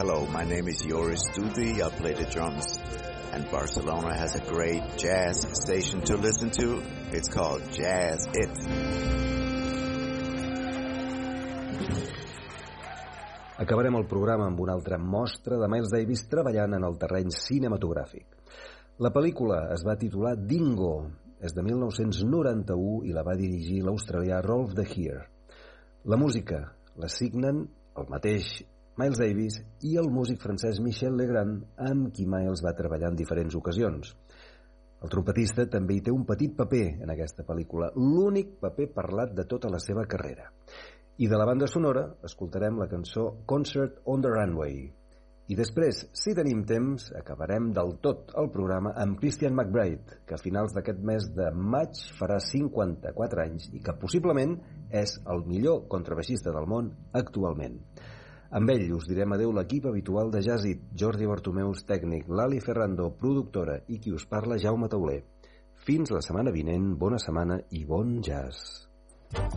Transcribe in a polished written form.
Hello, my name is Joris Studi. I play the drums. And Barcelona has a great jazz station to listen to. It's called Jazz It. Acabarem el programa amb una altra mostra de Miles Davis treballant en el terreny cinematogràfic. La pel·lícula es va titular Dingo, és de 1991 i la va dirigir l'australià Rolf de Heer. La música la signen el mateix Miles Davis i el músic francès Michel Legrand, amb qui Miles va treballar en diferents ocasions. El trompetista també hi té un petit paper en aquesta pel·lícula, l'únic paper parlat de tota la seva carrera. I de la banda sonora escoltarem la cançó Concert on the Runway. I després, si tenim temps, acabarem del tot el programa amb Christian McBride, que a finals d'aquest mes de maig farà 54 anys i que possiblement és el millor contrabaixista del món actualment. Amb ell us direm adeu l'equip habitual de Jazz It, Jordi Bartomeus, tècnic, Lali Ferrando, productora, i qui us parla, Jaume Tauler. Fins la setmana vinent, bona setmana i bon jazz.